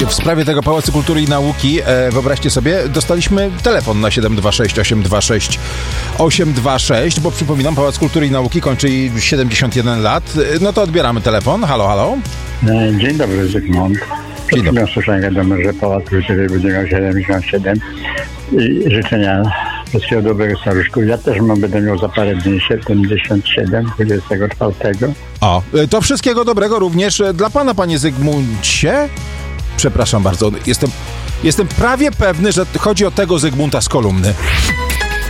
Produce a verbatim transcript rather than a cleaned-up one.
w sprawie tego Pałacu Kultury i Nauki, e, wyobraźcie sobie, dostaliśmy telefon na siedem dwa sześć osiem dwa sześć osiem dwa sześć, bo przypominam, Pałac Kultury i Nauki kończy siedemdziesiąt jeden lat. No to odbieramy telefon. Halo, halo. Dzień dobry, Zygmunt. Dzień dobry. Słyszałem wiadomo, że Pałac Kultury będzie miał siedemdziesiąt siedem i życzenia wszystkiego dobrego staruszku. Ja też mam, będę miał za parę dni siedemdziesiąt siedem, dwudziestego czwartego. O, to wszystkiego dobrego również dla pana, panie Zygmuncie. Przepraszam bardzo, jestem, jestem prawie pewny, że chodzi o tego Zygmunta z kolumny.